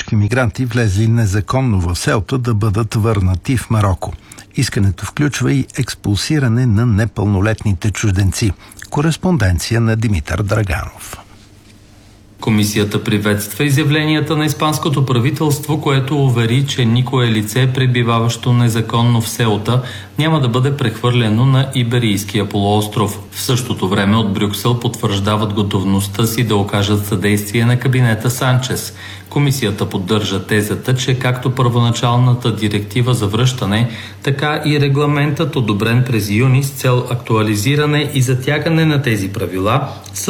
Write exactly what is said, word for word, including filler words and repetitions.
всички мигранти, влезли незаконно в селото, да бъдат върнати в Мароко. Искането включва и експулсиране на непълнолетните чужденци. Кореспонденция на Димитър Драганов. Комисията приветства изявленията на испанското правителство, което увери, че никое лице, пребиваващо незаконно в селата, няма да бъде прехвърлено на Иберийския полуостров. В същото време от Брюксел потвърждават готовността си да окажат съдействие на кабинета Санчес. Комисията поддържа тезата, че както първоначалната директива за връщане, така и регламентът, одобрен през юни с цел актуализиране и затягане на тези правила, са